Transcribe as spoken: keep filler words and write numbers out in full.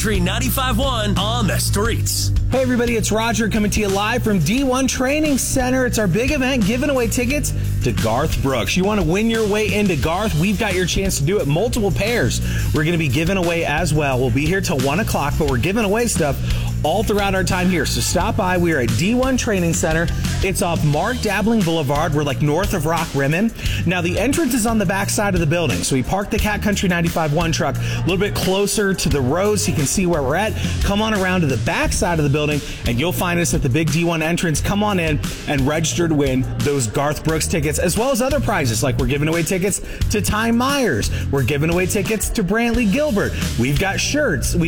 Country ninety-five point one on the streets. Hey everybody, it's Roger coming to you live from D one Training Center. It's our big event giving away tickets to Garth Brooks. You want to win your way into Garth? We've got your chance to do it. Multiple pairs we're going to be giving away as well. We'll be here till one o'clock, but we're giving away stuff all throughout our time here. So stop by. We are at D one Training Center. It's off Mark Dabbling Boulevard. We're like north of Rock Rimmon. Now the entrance is on the back side of the building. So we parked the Cat Country ninety-five point one truck a little bit closer to the road so you can see where we're at. Come on around to the back side of the building and you'll find us at the big D one entrance. Come on in and register to win those Garth Brooks tickets, as well as other prizes, like we're giving away tickets to Ty Myers. We're giving away tickets to Brantley Gilbert. We've got shirts. We